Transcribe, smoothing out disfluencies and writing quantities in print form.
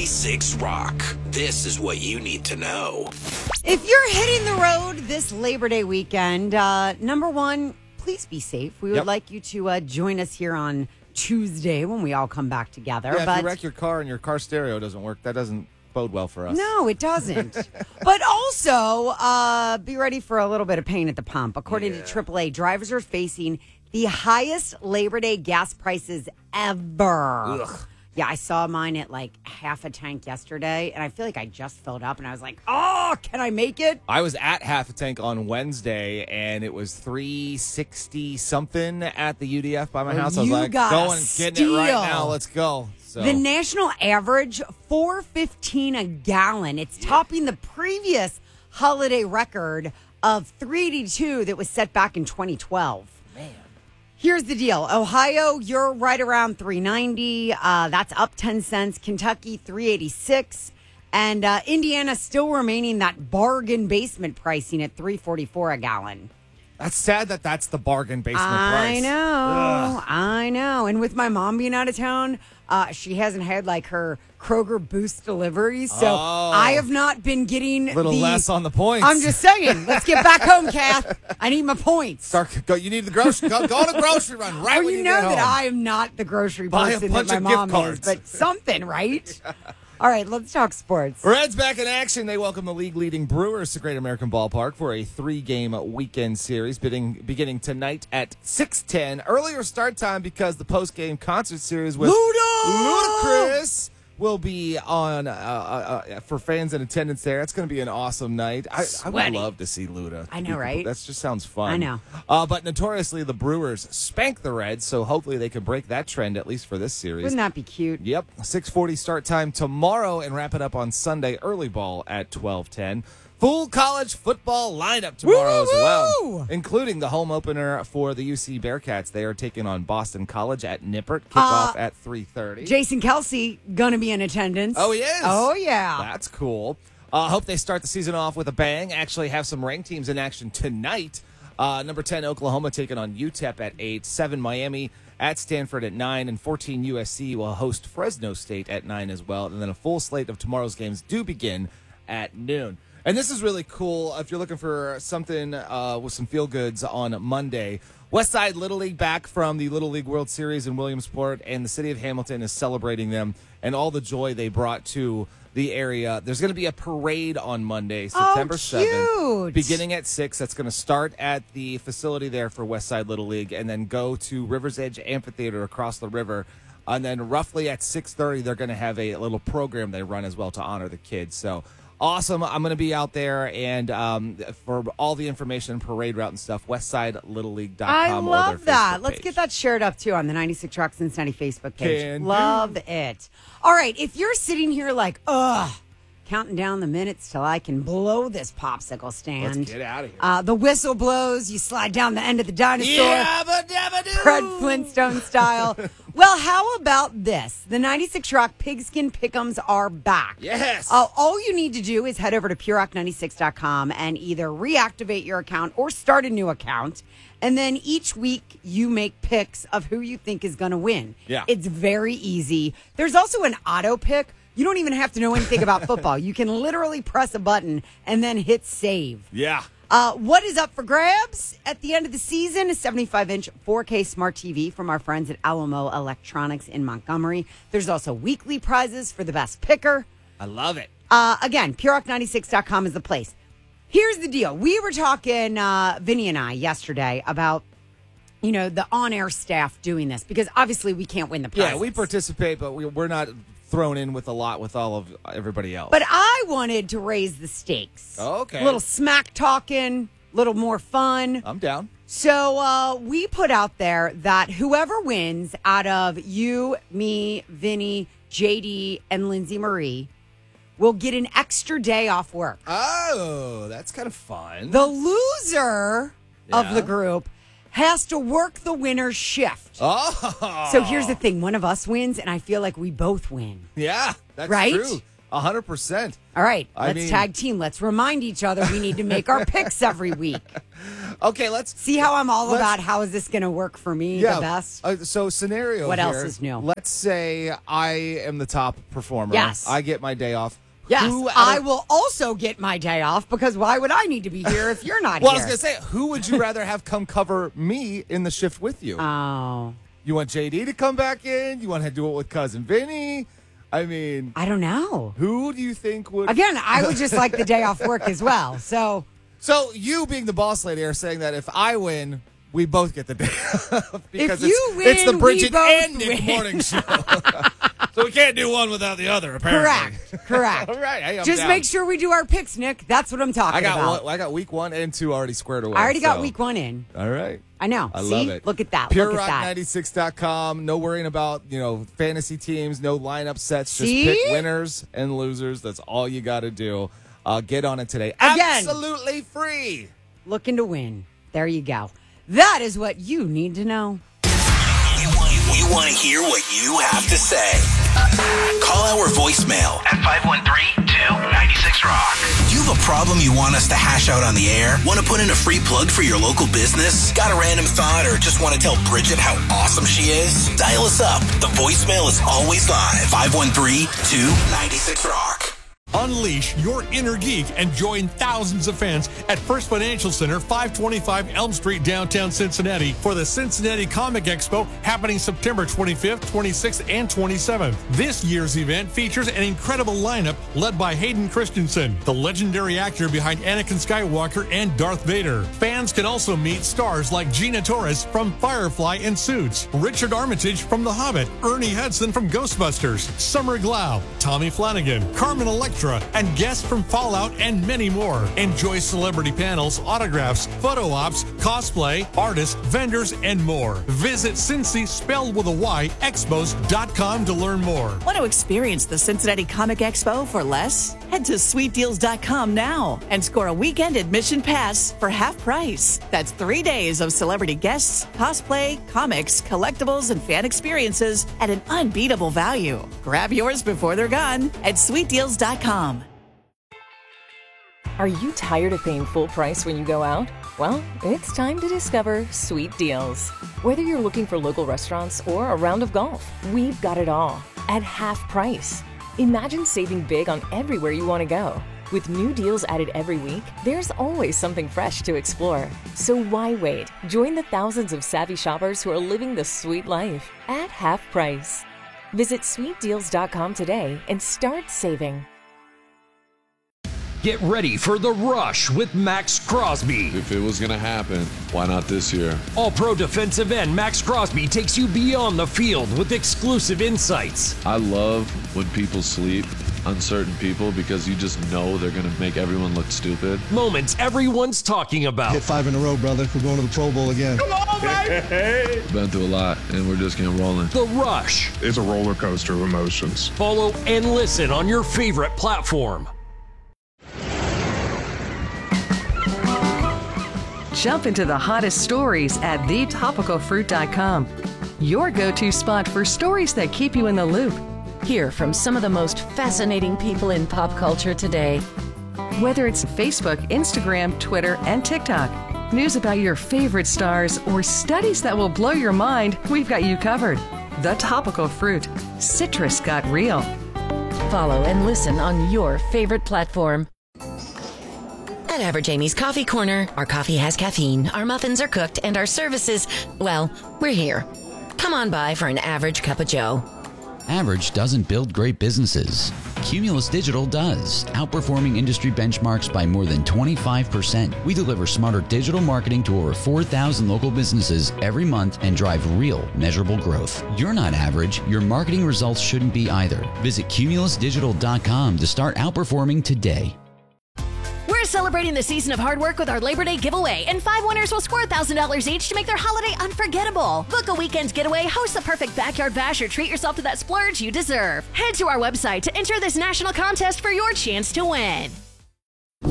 96 Rock. This is what you need to know. If you're hitting the road this Labor Day weekend, number one, please be safe. We would like you to join us here on Tuesday when we all come back together. Yeah, if you wreck your car and your car stereo doesn't work, that doesn't bode well for us. No, it doesn't. But also, be ready for a little bit of pain at the pump. According to AAA, drivers are facing the highest Labor Day gas prices ever. Ugh. Yeah, I saw mine at like half a tank yesterday, and I feel like I just filled up, and I was like, oh, can I make it? I was at half a tank on Wednesday, and it was $3.60 something at the UDF by my house. I was like, going and getting it right now. Let's go. So. The national average, $4.15 a gallon. It's topping the previous holiday record of $3.82 that was set back in 2012. Man. Here's the deal. Ohio, you're right around $3.90. That's up 10 cents. Kentucky, $3.86. And Indiana still remaining that bargain basement pricing at $3.44 a gallon. That's sad that that's the bargain basement price. I know. Ugh. I know. And with my mom being out of town, she hasn't had like her Kroger Boost deliveries. So I have not been getting a little less on the points. I'm just saying. Let's get back home, Kath. I need my points. You need the grocery. Go on a grocery run right when you get home. You know that I am not the grocery Buy person a bunch that my of mom gift cards. is, but something, right? All right, let's talk sports. Reds back in action. They welcome the league-leading Brewers to Great American Ballpark for a 3-game weekend series beginning tonight at 6:10. Earlier start time because the post-game concert series with Ludacris will be on for fans in attendance there. It's going to be an awesome night. I would love to see Luda. I know, right? That just sounds fun. I know. But notoriously, the Brewers spank the Reds, so hopefully they can break that trend, at least for this series. Wouldn't that be cute? Yep. 6:40 start time tomorrow and wrap it up on Sunday. Early ball at 12:10. Full college football lineup tomorrow as well, including the home opener for the UC Bearcats. They are taking on Boston College at Nippert. Kickoff at 3:30. Jason Kelsey going to be in attendance. Oh, he is? Oh, yeah. That's cool. Hope they start the season off with a bang. Actually have some ranked teams in action tonight. Number 10, Oklahoma, taking on UTEP at 8. 7, Miami at Stanford at 9. And 14, USC will host Fresno State at 9 as well. And then a full slate of tomorrow's games do begin at noon. And this is really cool if you're looking for something with some feel-goods on Monday. Westside Little League back from the Little League World Series in Williamsport, and the city of Hamilton is celebrating them and all the joy they brought to the area. There's going to be a parade on Monday, September 7th, beginning at 6. That's going to start at the facility there for Westside Little League and then go to River's Edge Amphitheater across the river. And then roughly at 6:30, they're going to have a little program they run as well to honor the kids. So awesome. I'm going to be out there, and for all the information, parade route and stuff, westsidelittleLeague.com. I love that. Facebook Let's page. get that shared up, too, on the 96 Rock Cincinnati Facebook page. Can love it. All right, if you're sitting here like, counting down the minutes till I can blow this popsicle stand. Let's get out of here. The whistle blows. You slide down the end of the dinosaur. Yabba-dabba-doo. Fred Flintstone style. Well, how about this? The 96 Rock Pigskin Pick'ems are back. Yes. All you need to do is head over to purerock96.com and either reactivate your account or start a new account. And then each week you make picks of who you think is going to win. Yeah. It's very easy. There's also an auto pick. You don't even have to know anything about football. You can literally press a button and then hit save. Yeah. What is up for grabs at the end of the season? A 75-inch 4K smart TV from our friends at Alamo Electronics in Montgomery. There's also weekly prizes for the best picker. I love it. Again, purerock96.com is the place. Here's the deal. We were talking, Vinny and I, yesterday about, the on-air staff doing this because obviously we can't win the prizes. Yeah, we participate, but we're not thrown in with a lot with all of everybody else. But I wanted to raise the stakes. Okay. A little smack talking, a little more fun. I'm down. So we put out there that whoever wins out of you, me, Vinny, JD, and Lindsay Marie will get an extra day off work. Oh, that's kind of fun. The loser of the group has to work the winner's shift. Oh. So here's the thing. One of us wins, and I feel like we both win. Yeah, that's right? true. 100%. All right, let's tag team. Let's remind each other we need to make our picks every week. Okay, let's See how I'm all about how is this going to work for me the best? So scenario. What here, else is new? Let's say I am the top performer. Yes. I get my day off. Yes, Who out I of- will also get my day off because why would I need to be here if you're not Well, I here? was going to say, who would you rather have come cover me in the shift with you? Oh, You want JD to come back in? You want to do it with Cousin Vinny? I mean, I don't know. who do you think would... Again, I would just like the day off work as well. So So you being the boss lady are saying that if I win, we both get the day off. Because If you it's the win, Bridget we both and Nick win. morning show. So we can't do one without the other, apparently. correct. All right. Hey, I'm Just down. make sure we do our picks, Nick. That's what I'm talking about. I got week 1 and 2 already squared away. I already got so- week 1 in. All right. I know. I See? love it. Look at that. Look at that. PureRock96.com. No worrying about, fantasy teams, no lineup sets. Just See? pick winners and losers. That's all you got to do. Get on it today. Again. Absolutely free. Looking to win. There you go. That is what you need to know. We want to hear what you have to say. Call our voicemail At 513-296-ROCK. Do you have a problem you want us to hash out on the air? Want to put in a free plug for your local business? Got a random thought or just want to tell Bridget how awesome she is? Dial us up. The voicemail is always live. 513-296-ROCK. Unleash your inner geek and join thousands of fans at First Financial Center, 525 Elm Street, downtown Cincinnati, for the Cincinnati Comic Expo happening September 25th, 26th, and 27th. This year's event features an incredible lineup led by Hayden Christensen, the legendary actor behind Anakin Skywalker and Darth Vader. Fans can also meet stars like Gina Torres from Firefly and Suits, Richard Armitage from The Hobbit, Ernie Hudson from Ghostbusters, Summer Glau, Tommy Flanagan, Carmen Electra, and guests from Fallout and many more. Enjoy celebrity panels, autographs, photo ops, cosplay, artists, vendors, and more. Visit Cincy, spelled with a Y, expos.com to learn more. Want to experience the Cincinnati Comic Expo for less? Head to sweetdeals.com now and score a weekend admission pass for half price. That's 3 days of celebrity guests, cosplay, comics, collectibles, and fan experiences at an unbeatable value. Grab yours before they're gone at sweetdeals.com. Are you tired of paying full price when you go out? Well, it's time to discover Sweet Deals. Whether you're looking for local restaurants or a round of golf, we've got it all at half price. Imagine saving big on everywhere you want to go. With new deals added every week, there's always something fresh to explore. So why wait? Join the thousands of savvy shoppers who are living the sweet life at half price. Visit sweetdeals.com today and start saving. Get ready for The Rush with Max Crosby. If it was going to happen, why not this year? All-Pro defensive end Max Crosby takes you beyond the field with exclusive insights. I love when people sleep on certain people because you just know they're going to make everyone look stupid. Moments everyone's talking about. Hit 5 in a row, brother. We're going to the Pro Bowl again. Come on, baby! Been through a lot, and we're just getting rolling. The Rush. It's a roller coaster of emotions. Follow and listen on your favorite platform. Jump into the hottest stories at thetopicalfruit.com. Your go-to spot for stories that keep you in the loop. Hear from some of the most fascinating people in pop culture today. Whether it's Facebook, Instagram, Twitter, and TikTok, news about your favorite stars, or studies that will blow your mind, we've got you covered. The Topical Fruit. Citrus got real. Follow and listen on your favorite platform. At Average Amy's Coffee Corner, our coffee has caffeine, our muffins are cooked, and our services, well, we're here. Come on by for an average cup of joe. Average doesn't build great businesses. Cumulus Digital does, outperforming industry benchmarks by more than 25%. We deliver smarter digital marketing to over 4,000 local businesses every month and drive real, measurable growth. You're not average. Your marketing results shouldn't be either. Visit cumulusdigital.com to start outperforming today. We're celebrating the season of hard work with our Labor Day giveaway, and 5 winners will score $1,000 each to make their holiday unforgettable. Book a weekend getaway, host the perfect backyard bash, or treat yourself to that splurge you deserve. Head to our website to enter this national contest for your chance to win.